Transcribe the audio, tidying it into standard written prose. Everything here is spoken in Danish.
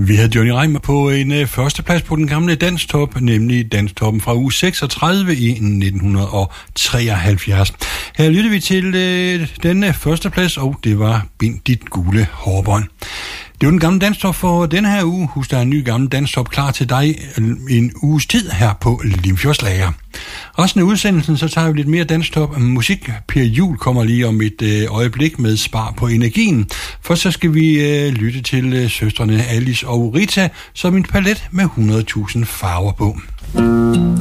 Vi havde Johnny Reimer på en førsteplads på den gamle danstop, nemlig danstoppen fra uge 36 i 1973. Her lyttede vi til denne førsteplads, og det var Bind dit gule hårbånd. Det var den gamle danstop for denne her uge. Husk, der er en ny gammel danstop klar til dig en uges tid her på Limfjordslager. Resten af udsendelsen, så tager vi lidt mere danstop musik. Per Juhl kommer lige om et øjeblik med Spar på energien. Først så skal vi lytte til søstrene Alice og Rita som en palet med 100.000 farver på.